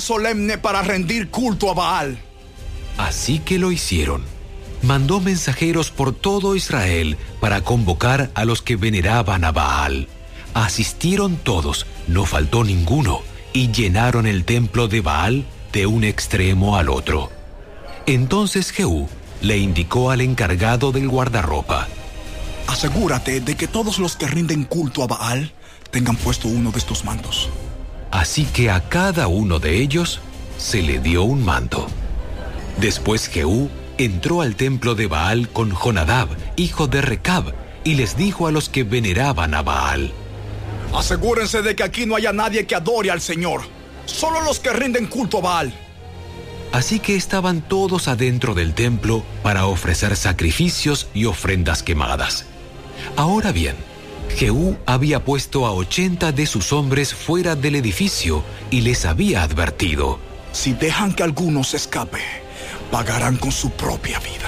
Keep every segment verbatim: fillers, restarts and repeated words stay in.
solemne para rendir culto a Baal. Así que lo hicieron. Mandó mensajeros por todo Israel para convocar a los que veneraban a Baal. Asistieron todos, no faltó ninguno, y llenaron el templo de Baal de un extremo al otro. Entonces Jehú le indicó al encargado del guardarropa: asegúrate de que todos los que rinden culto a Baal tengan puesto uno de estos mantos. Así que a cada uno de ellos se le dio un manto. Después Jehú entró al templo de Baal con Jonadab, hijo de Recab, y les dijo a los que veneraban a Baal: asegúrense de que aquí no haya nadie que adore al Señor, solo los que rinden culto a Baal. Así que estaban todos adentro del templo para ofrecer sacrificios y ofrendas quemadas. Ahora bien, Jehú había puesto a ochenta de sus hombres fuera del edificio y les había advertido: si dejan que alguno se escape, pagarán con su propia vida.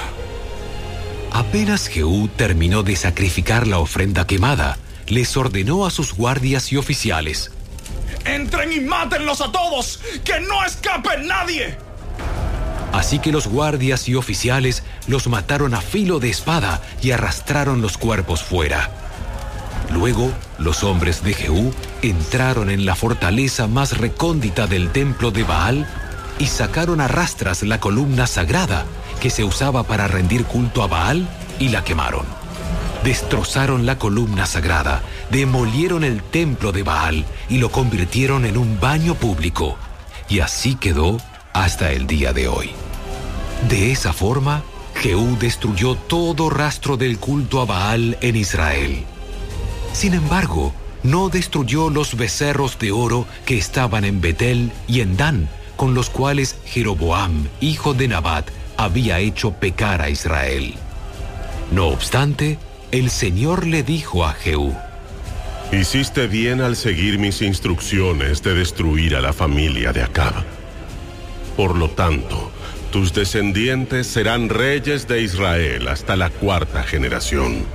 Apenas Jehú terminó de sacrificar la ofrenda quemada, les ordenó a sus guardias y oficiales: entren y mátenlos a todos, que no escape nadie. Así que los guardias y oficiales los mataron a filo de espada y arrastraron los cuerpos fuera. Luego, los hombres de Jehú entraron en la fortaleza más recóndita del templo de Baal y sacaron a rastras la columna sagrada que se usaba para rendir culto a Baal y la quemaron. Destrozaron la columna sagrada, demolieron el templo de Baal y lo convirtieron en un baño público. Y así quedó hasta el día de hoy. De esa forma, Jehú destruyó todo rastro del culto a Baal en Israel. Sin embargo, no destruyó los becerros de oro que estaban en Betel y en Dan, con los cuales Jeroboam, hijo de Nabat, había hecho pecar a Israel. No obstante, el Señor le dijo a Jehú: hiciste bien al seguir mis instrucciones de destruir a la familia de Acab. Por lo tanto, tus descendientes serán reyes de Israel hasta la cuarta generación.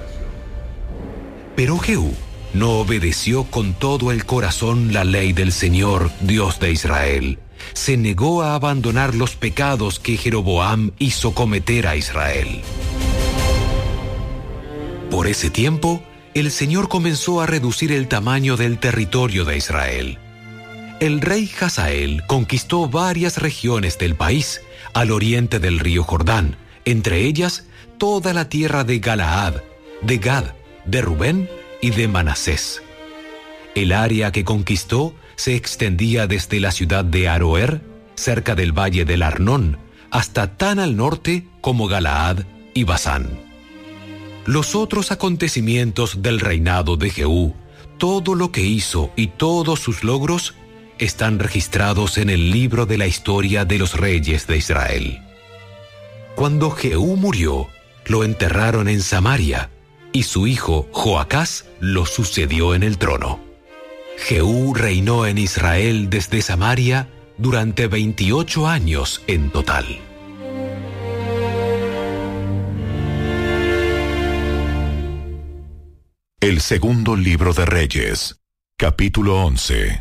Pero Jehú no obedeció con todo el corazón la ley del Señor, Dios de Israel. Se negó a abandonar los pecados que Jeroboam hizo cometer a Israel. Por ese tiempo, el Señor comenzó a reducir el tamaño del territorio de Israel. El rey Hazael conquistó varias regiones del país, al oriente del río Jordán, entre ellas toda la tierra de Galaad, de Gad, de Rubén y de Manasés. El área que conquistó se extendía desde la ciudad de Aroer, cerca del valle del Arnón, hasta tan al norte como Galaad y Basán. Los otros acontecimientos del reinado de Jehú, todo lo que hizo y todos sus logros, están registrados en el libro de la historia de los reyes de Israel. Cuando Jehú murió, lo enterraron en Samaria, y su hijo Joacás lo sucedió en el trono. Jehú reinó en Israel desde Samaria durante veintiocho años en total. El segundo libro de Reyes, capítulo once.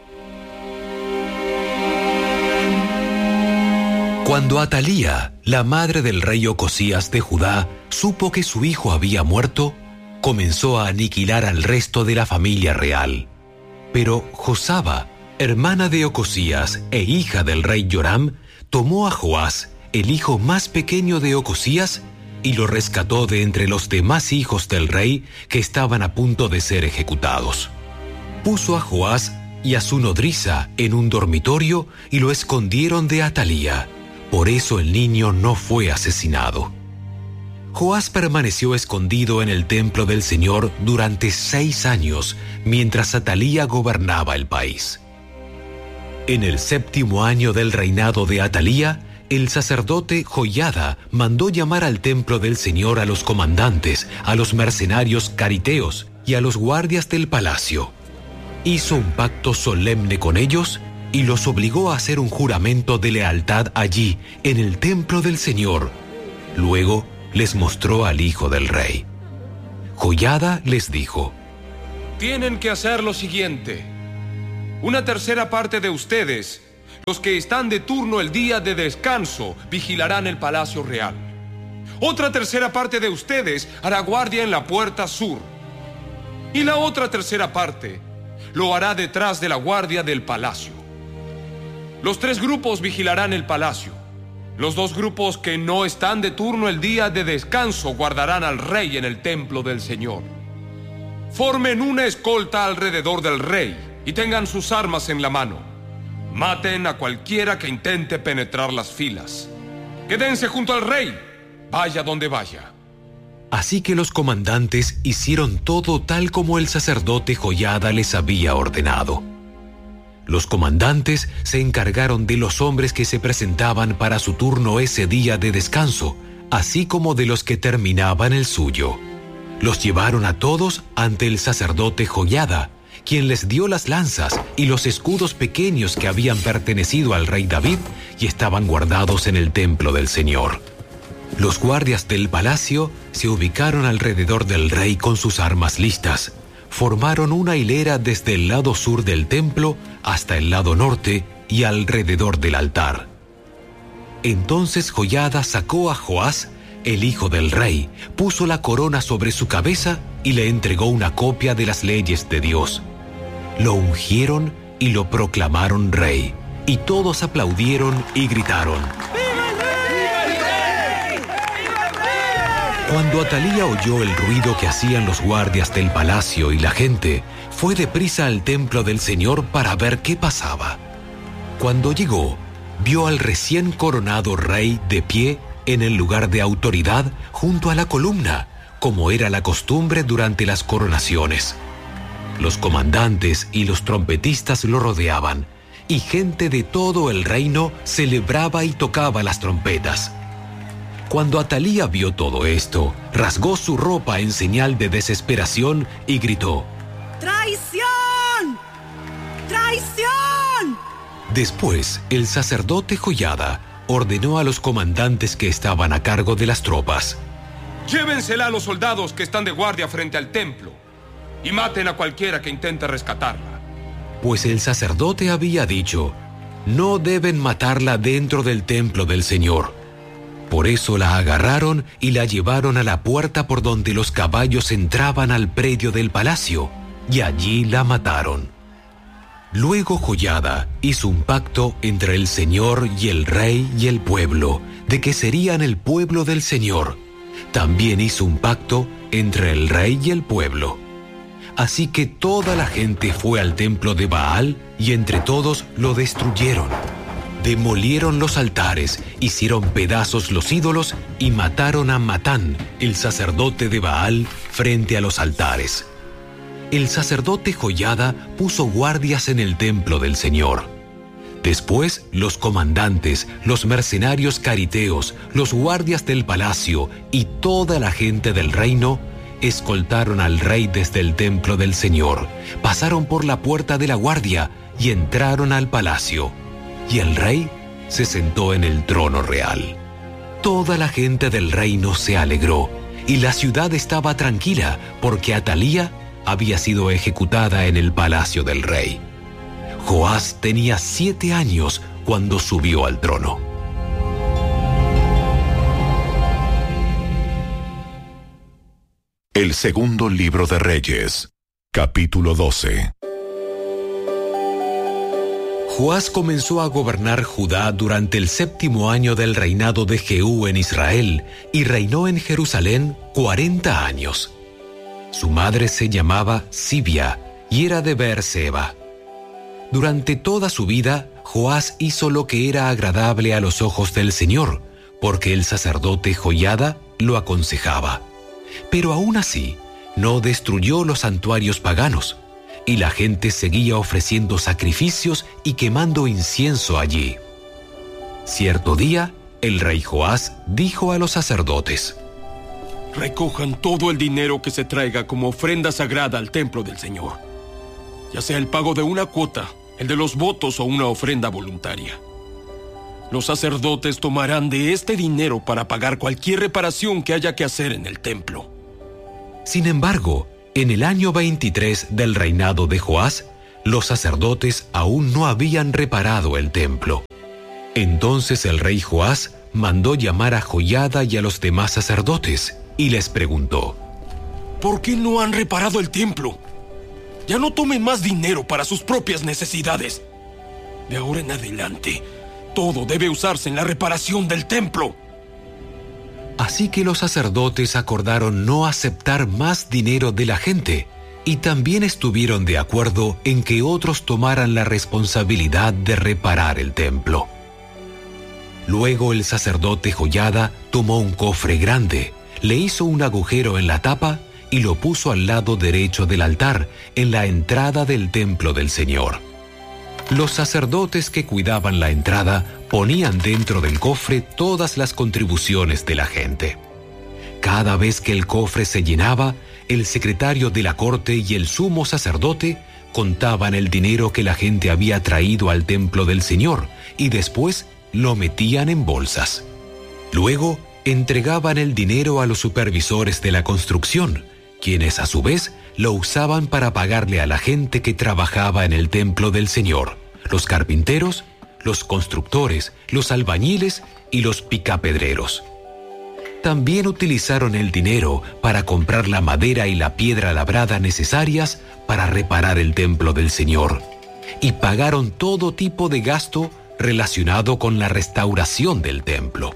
Cuando Atalía, la madre del rey Ocosías de Judá, supo que su hijo había muerto, comenzó a aniquilar al resto de la familia real. Pero Josaba, hermana de Ocosías e hija del rey Joram, tomó a Joás, el hijo más pequeño de Ocosías, y lo rescató de entre los demás hijos del rey que estaban a punto de ser ejecutados. Puso a Joás y a su nodriza en un dormitorio y lo escondieron de Atalía. Por eso el niño no fue asesinado. Joás permaneció escondido en el templo del Señor durante seis años, mientras Atalía gobernaba el país. En el séptimo año del reinado de Atalía, el sacerdote Joiada mandó llamar al templo del Señor a los comandantes, a los mercenarios cariteos y a los guardias del palacio. Hizo un pacto solemne con ellos y los obligó a hacer un juramento de lealtad allí, en el templo del Señor. Luego les mostró al hijo del rey. Joiada les dijo: tienen que hacer lo siguiente. Una tercera parte de ustedes Los que están de turno el día de descanso vigilarán el palacio real. Otra tercera parte de ustedes hará guardia en la puerta sur. Y la otra tercera parte lo hará detrás de la guardia del palacio. Los tres grupos vigilarán el palacio. Los dos grupos que no están de turno el día de descanso guardarán al rey en el templo del Señor. Formen una escolta alrededor del rey y tengan sus armas en la mano. Maten a cualquiera que intente penetrar las filas. Quédense junto al rey, vaya donde vaya. Así que los comandantes hicieron todo tal como el sacerdote Joiada les había ordenado. Los comandantes se encargaron de los hombres que se presentaban para su turno ese día de descanso, así como de los que terminaban el suyo. Los llevaron a todos ante el sacerdote Joiada, quien les dio las lanzas y los escudos pequeños que habían pertenecido al rey David y estaban guardados en el templo del Señor. Los guardias del palacio se ubicaron alrededor del rey con sus armas listas. Formaron una hilera desde el lado sur del templo hasta el lado norte y alrededor del altar. Entonces Joiada sacó a Joás, el hijo del rey, puso la corona sobre su cabeza y le entregó una copia de las leyes de Dios. Lo ungieron y lo proclamaron rey, y todos aplaudieron y gritaron: ¡Viva el rey! ¡Viva el rey! ¡Viva el rey! Cuando Atalía oyó el ruido que hacían los guardias del palacio y la gente, fue deprisa al templo del Señor para ver qué pasaba. Cuando llegó, vio al recién coronado rey de pie en el lugar de autoridad junto a la columna, como era la costumbre durante las coronaciones. Los comandantes y los trompetistas lo rodeaban, y gente de todo el reino celebraba y tocaba las trompetas. Cuando Atalía vio todo esto, rasgó su ropa en señal de desesperación y gritó: ¡Traición! ¡Traición! Después, el sacerdote Joiada ordenó a los comandantes que estaban a cargo de las tropas: Llévensela a los soldados que están de guardia frente al templo y maten a cualquiera que intente rescatarla. Pues el sacerdote había dicho: no deben matarla dentro del templo del Señor. Por eso la agarraron y la llevaron a la puerta por donde los caballos entraban al predio del palacio, y allí la mataron. Luego Joiada hizo un pacto entre el Señor y el rey y el pueblo, de que serían el pueblo del Señor. También hizo un pacto entre el rey y el pueblo. Así que toda la gente fue al templo de Baal y entre todos lo destruyeron. Demolieron los altares, hicieron pedazos los ídolos y mataron a Matán, el sacerdote de Baal, frente a los altares. El sacerdote Joiada puso guardias en el templo del Señor. Después, los comandantes, los mercenarios cariteos, los guardias del palacio y toda la gente del reino escoltaron al rey desde el templo del Señor, pasaron por la puerta de la guardia y entraron al palacio. Y el rey se sentó en el trono real. Toda la gente del reino se alegró y la ciudad estaba tranquila porque Atalía había sido ejecutada en el palacio del rey. Joás tenía siete años cuando subió al trono. El segundo libro de Reyes, capítulo doce. Joás comenzó a gobernar Judá durante el séptimo año del reinado de Jehú en Israel y reinó en Jerusalén cuarenta años. Su madre se llamaba Sibia y era de Beerseba. Durante toda su vida, Joás hizo lo que era agradable a los ojos del Señor, porque el sacerdote Joiada lo aconsejaba. Pero aún así, no destruyó los santuarios paganos, y la gente seguía ofreciendo sacrificios y quemando incienso allí. Cierto día, el rey Joás dijo a los sacerdotes: Recojan todo el dinero que se traiga como ofrenda sagrada al templo del Señor, ya sea el pago de una cuota, el de los votos o una ofrenda voluntaria. Los sacerdotes tomarán de este dinero para pagar cualquier reparación que haya que hacer en el templo. Sin embargo, en el año veintitrés del reinado de Joás, los sacerdotes aún no habían reparado el templo. Entonces el rey Joás mandó llamar a Joiada y a los demás sacerdotes y les preguntó: ¿por qué no han reparado el templo? Ya no tomen más dinero para sus propias necesidades. De ahora en adelante, todo debe usarse en la reparación del templo. Así que los sacerdotes acordaron no aceptar más dinero de la gente y también estuvieron de acuerdo en que otros tomaran la responsabilidad de reparar el templo. Luego el sacerdote Joiada tomó un cofre grande, le hizo un agujero en la tapa y lo puso al lado derecho del altar, en la entrada del templo del Señor. Los sacerdotes que cuidaban la entrada ponían dentro del cofre todas las contribuciones de la gente. Cada vez que el cofre se llenaba, el secretario de la corte y el sumo sacerdote contaban el dinero que la gente había traído al templo del Señor y después lo metían en bolsas. Luego entregaban el dinero a los supervisores de la construcción, quienes a su vez lo usaban para pagarle a la gente que trabajaba en el templo del Señor, los carpinteros, los constructores, los albañiles y los picapedreros. También utilizaron el dinero para comprar la madera y la piedra labrada necesarias para reparar el templo del Señor, y pagaron todo tipo de gasto relacionado con la restauración del templo.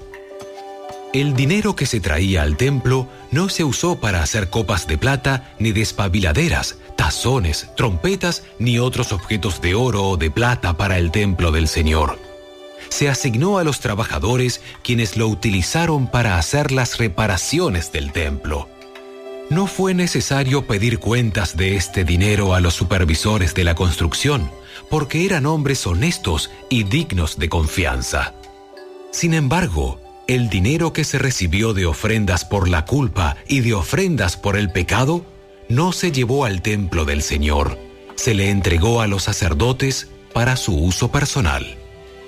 El dinero que se traía al templo no se usó para hacer copas de plata, ni despabiladeras, tazones, trompetas, ni otros objetos de oro o de plata para el templo del Señor. Se asignó a los trabajadores, quienes lo utilizaron para hacer las reparaciones del templo. No fue necesario pedir cuentas de este dinero a los supervisores de la construcción, porque eran hombres honestos y dignos de confianza. Sin embargo, el dinero que se recibió de ofrendas por la culpa y de ofrendas por el pecado no se llevó al templo del Señor, se le entregó a los sacerdotes para su uso personal.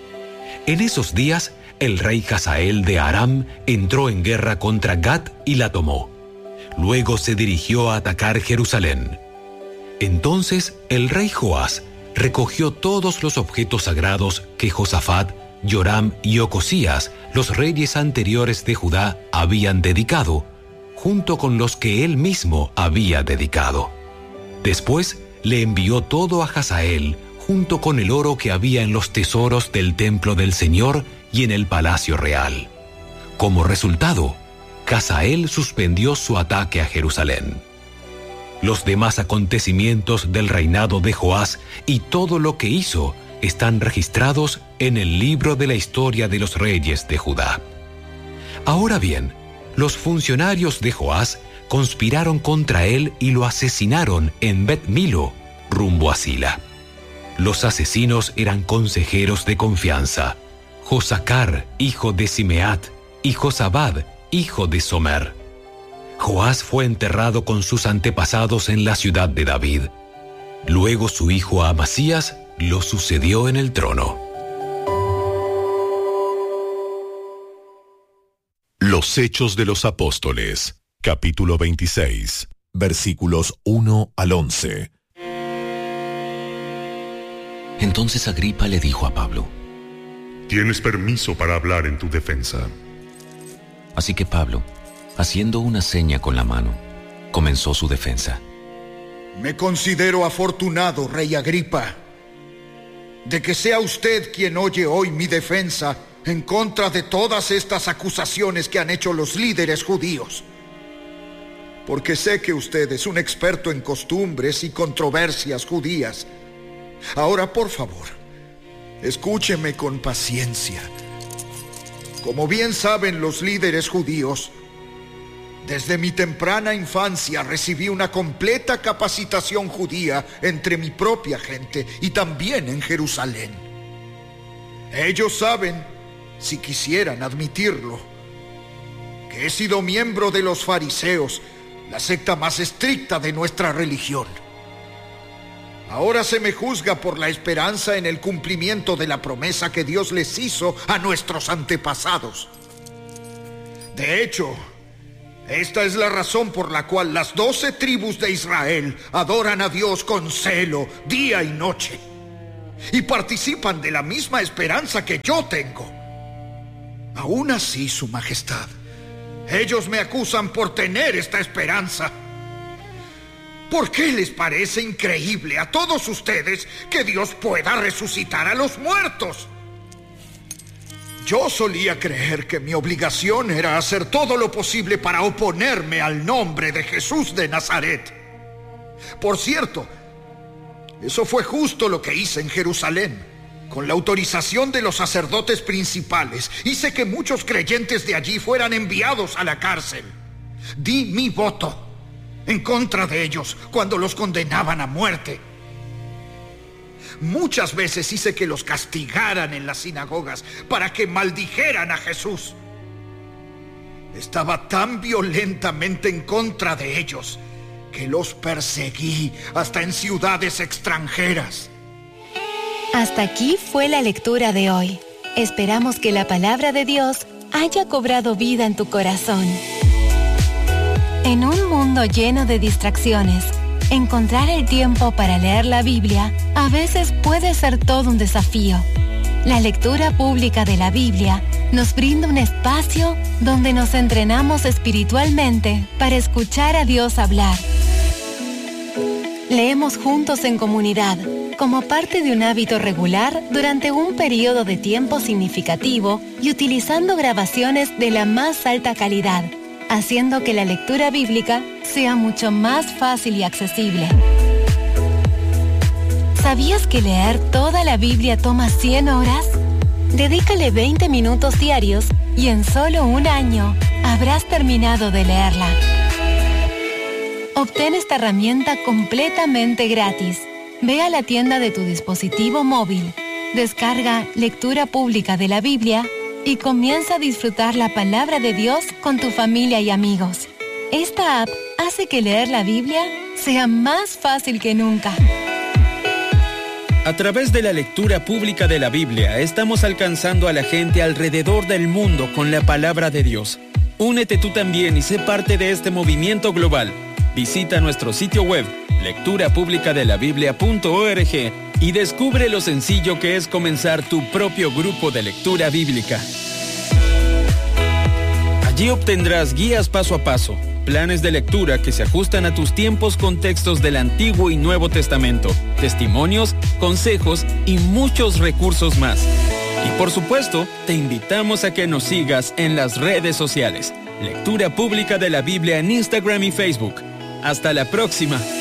En esos días, el rey Hazael de Aram entró en guerra contra Gat y la tomó. Luego se dirigió a atacar Jerusalén. Entonces el rey Joás recogió todos los objetos sagrados que Josafat, Joram y Ocosías, los reyes anteriores de Judá, habían dedicado, junto con los que él mismo había dedicado. Después le envió todo a Hazael, junto con el oro que había en los tesoros del templo del Señor y en el palacio real. Como resultado, Hazael suspendió su ataque a Jerusalén. Los demás acontecimientos del reinado de Joás y todo lo que hizo están registrados en el libro de la historia de los reyes de Judá. Ahora bien, los funcionarios de Joás conspiraron contra él y lo asesinaron en Bet-Milo, rumbo a Sila. Los asesinos eran consejeros de confianza: Josacar, hijo de Simeat, y Josabad, hijo de Somer. Joás fue enterrado con sus antepasados en la ciudad de David. Luego su hijo Amasías lo sucedió en el trono. Los Hechos de los Apóstoles, capítulo veintiséis, versículos uno al once. Entonces Agripa le dijo a Pablo: Tienes permiso para hablar en tu defensa. Así que Pablo, haciendo una seña con la mano, comenzó su defensa. Me considero afortunado, rey Agripa, de que sea usted quien oye hoy mi defensa en contra de todas estas acusaciones que han hecho los líderes judíos. Porque sé que usted es un experto en costumbres y controversias judías. Ahora, por favor, escúcheme con paciencia. Como bien saben los líderes judíos, desde mi temprana infancia recibí una completa capacitación judía entre mi propia gente y también en Jerusalén. Ellos saben, si quisieran admitirlo, que he sido miembro de los fariseos, la secta más estricta de nuestra religión. Ahora se me juzga por la esperanza en el cumplimiento de la promesa que Dios les hizo a nuestros antepasados. De hecho, Esta es la razón por la cual las doce tribus de Israel adoran a Dios con celo, día y noche, y participan de la misma esperanza que yo tengo. Aún así, Su Majestad, ellos me acusan por tener esta esperanza. ¿Por qué les parece increíble a todos ustedes que Dios pueda resucitar a los muertos? Yo solía creer que mi obligación era hacer todo lo posible para oponerme al nombre de Jesús de Nazaret. Por cierto, eso fue justo lo que hice en Jerusalén. Con la autorización de los sacerdotes principales, hice que muchos creyentes de allí fueran enviados a la cárcel. Di mi voto en contra de ellos cuando los condenaban a muerte. Muchas veces hice que los castigaran en las sinagogas para que maldijeran a Jesús. Estaba tan violentamente en contra de ellos que los perseguí hasta en ciudades extranjeras. Hasta aquí fue la lectura de hoy. Esperamos que la palabra de Dios haya cobrado vida en tu corazón. En un mundo lleno de distracciones, encontrar el tiempo para leer la Biblia a veces puede ser todo un desafío. La lectura pública de la Biblia nos brinda un espacio donde nos entrenamos espiritualmente para escuchar a Dios hablar. Leemos juntos en comunidad, como parte de un hábito regular durante un periodo de tiempo significativo y utilizando grabaciones de la más alta calidad, haciendo que la lectura bíblica sea mucho más fácil y accesible. ¿Sabías que leer toda la Biblia toma cien horas? Dedícale veinte minutos diarios y en solo un año habrás terminado de leerla. Obtén esta herramienta completamente gratis. Ve a la tienda de tu dispositivo móvil, descarga Lectura Pública de la Biblia y comienza a disfrutar la palabra de Dios con tu familia y amigos. Esta app hace que leer la Biblia sea más fácil que nunca. A través de la lectura pública de la Biblia, estamos alcanzando a la gente alrededor del mundo con la palabra de Dios. Únete tú también y sé parte de este movimiento global. Visita nuestro sitio web, lectura pública de la biblia punto org, y descubre lo sencillo que es comenzar tu propio grupo de lectura bíblica. Allí obtendrás guías paso a paso, planes de lectura que se ajustan a tus tiempos con textos del Antiguo y Nuevo Testamento, testimonios, consejos y muchos recursos más. Y por supuesto, te invitamos a que nos sigas en las redes sociales. Lectura Pública de la Biblia en Instagram y Facebook. Hasta la próxima.